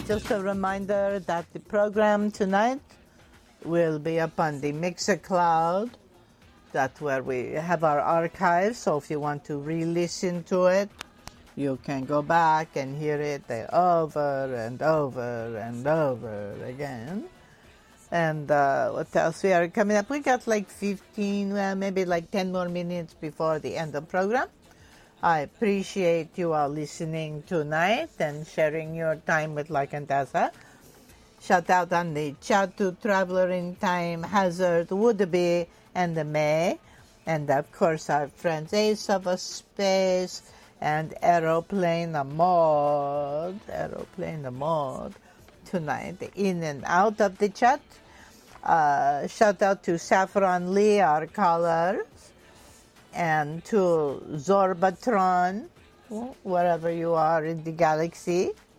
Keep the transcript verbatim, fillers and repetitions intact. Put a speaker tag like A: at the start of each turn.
A: just a reminder that the program tonight will be up on the Mixer-Cloud. That's where we have our archives, so if you want to re-listen to it, you can go back and hear it over and over and over again. And uh, what else we are coming up? We got like fifteen, well, maybe like ten more minutes before the end of the program. I appreciate you all listening tonight and sharing your time with Like and Tessa. Shout out on the chat to Traveler in Time, Hazard, Woodby, and the May. And of course our friends Ace of a Space and Aeroplane Mode. Aeroplane Mode tonight, in and out of the chat. Uh, shout out to Saffron Lee, our callers, and to Zorbatron, wherever you are in the galaxy.